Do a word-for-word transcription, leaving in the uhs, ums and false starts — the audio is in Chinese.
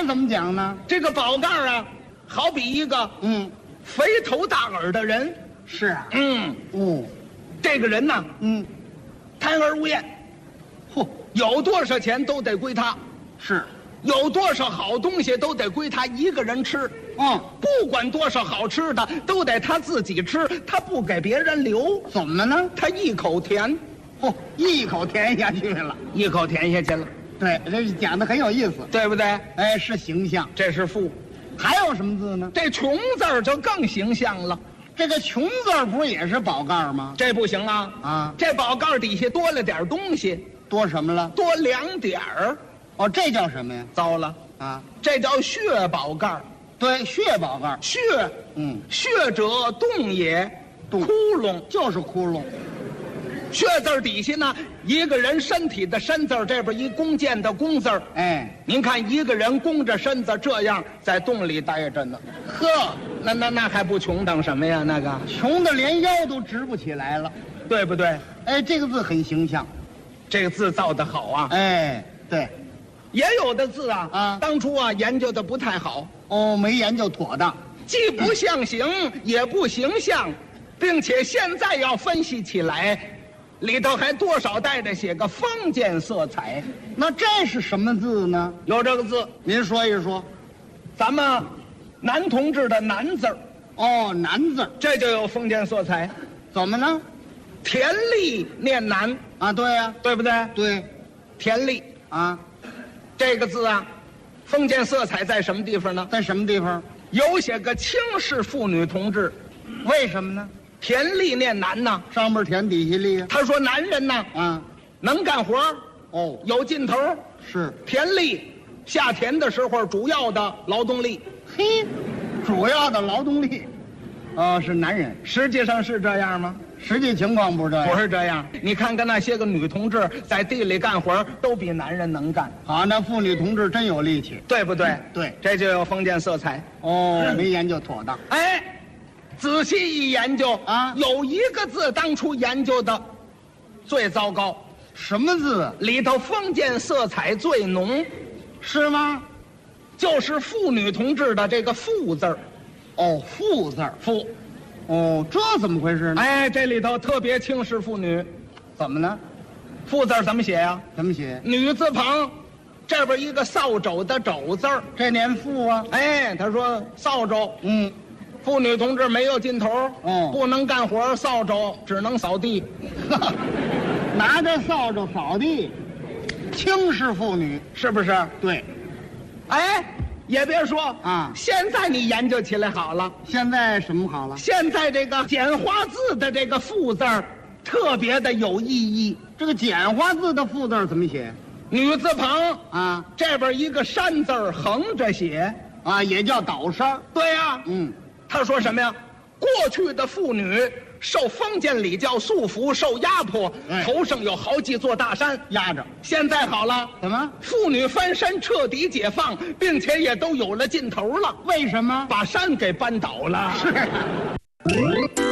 怎么讲呢？ 这个宝盖啊，好比一个嗯， 肥头大耳的人。 是啊。 嗯， 哦， 这个人呢， 嗯， 贪而无厌， 嚯， 有多少钱都得归他， 是。 有多少好东西都得归他一个人吃。 嗯， 不管多少好吃的，都得他自己吃，他不给别人留。 怎么呢？ 他一口甜， 嚯，一口甜下去了。 一口甜下去了， 对，这讲的很有意思。 对不对？ 哎，是形象。 这是富。 还有什么字呢？ 这穷字儿就更形象了。 这个穷字儿不是也是宝盖吗？ 这不行啊！ 啊， 这宝盖底下多了点东西， 多什么了？ 多两点儿。 哦，这叫什么呀？ 糟了， 啊， 这叫血宝盖儿。 对，血宝盖。 血， 嗯， 血者动也， 动窟窿就是窟窿。 血字儿底下呢，一个人身体的身字儿，这边一弓箭的弓字儿。 哎， 您看一个人弓着身子这样在洞里待着呢， 呵， 那那那还不穷等什么呀？那个穷的连腰都直不起来了。 对不对？ 哎，这个字很形象。 这个字造的好啊。 哎，对。 也有的字啊， 啊当初啊研究的不太好， 哦，没研究妥当。 既不象形，也不形象，并且现在要分析起来，里头还多少带着写个封建色彩。 那这是什么字呢？ 有这个字， 您说一说。 咱们男同志的男字儿， 哦，男字。 这就有封建色彩。 怎么呢？ 田力念男， 啊，对呀、 对不对？ 对。 田力啊， 这个字啊，封建色彩在什么地方呢？ 在什么地方？ 有些个轻视妇女同志。 为什么呢？ 田力念男呐， 上边田底下力啊。 他说男人呐啊， 能干活儿， 哦， 有劲头儿， 是。 田力下田的时候主要的劳动力。 嘿，主要的劳动力，哦，是男人。 实际上是这样吗？ 实际情况不是这样。 不是这样。你看看那些个女同志在地里干活儿都比男人能干， 好，那妇女同志真有力气。 对不对？ 对。 这就有封建色彩。 哦，没研究妥当。 哎，仔细一研究啊有一个字当初研究的最糟糕， 什么字？ 里头封建色彩最浓， 是吗？ 就是妇女同志的这个妇字儿。 哦，妇字儿。 妇， 哦，这怎么回事呢？ 哎，这里头特别轻视妇女。 怎么呢？ 妇字儿怎么写呀、 怎么写？ 女字旁，这边一个扫帚的帚字儿。 这念妇啊。 哎，他说扫帚， 嗯， 妇女同志没有劲头， 哦不能干活，扫帚只能扫地。 拿着扫帚扫地，轻视妇女。 是不是？ 对。 哎，也别说啊现在你研究起来好了， 现在什么好了？ 现在这个简化字的这个妇字儿特别的有意义。 这个简化字的妇字儿怎么写？ 女字旁啊这边一个山字儿横着写。 啊，也叫倒山。 对呀、 嗯， 他说什么呀？过去的妇女受封建礼教束缚，受压迫， 哎头上有好几座大山。 压着。 现在好了， 怎么？ 妇女翻身彻底解放，并且也都有了劲头了， 为什么？ 把山给扳倒了。 是。